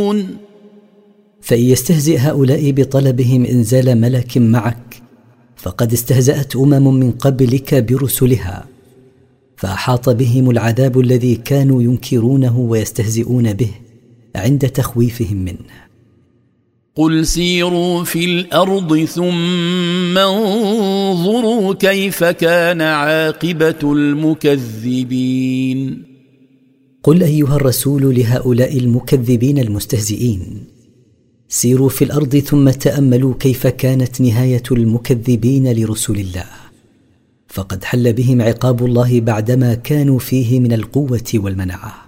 يستهزئون. فإن يستهزئ هؤلاء بطلبهم إنزال ملك معك فقد استهزأت من قبلك برسلها، فأحاط بهم العذاب الذي كانوا ينكرونه ويستهزئون به عند تخويفهم منه. قل سيروا في الأرض ثم انظروا كيف كان عاقبة المكذبين. قل أيها الرسول لهؤلاء المكذبين المستهزئين: سيروا في الأرض ثم تأملوا كيف كانت نهاية المكذبين لرسل الله، فقد حل بهم عقاب الله بعدما كانوا فيه من القوة والمنعة.